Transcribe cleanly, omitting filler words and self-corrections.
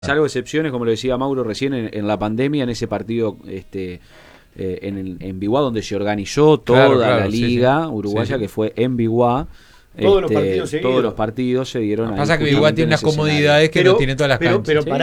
Salvo excepciones, como lo decía Mauro recién, en la pandemia, en ese partido en Biguá, donde se organizó toda la liga uruguaya, que fue en Biguá. Todos los partidos seguidos. Todos los partidos se dieron. Pasa que Biguá tiene unas comodidades que no tiene todas las canchas. Pero